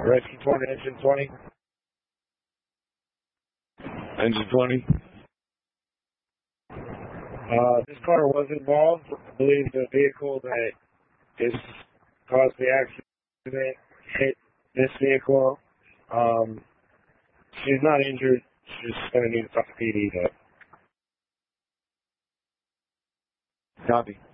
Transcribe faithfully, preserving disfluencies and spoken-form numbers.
Rescue twenty, engine twenty. Engine twenty. Uh, this car was involved. I believe the vehicle that is caused the accident hit this vehicle. Um, she's not injured. She's going to need to talk to P D though. Copy.